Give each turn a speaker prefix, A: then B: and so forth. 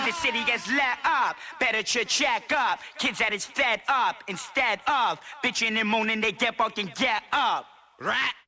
A: The city gets let up, better to check up. Kids that is fed up instead of bitching and moaning, they get up and get up. Right?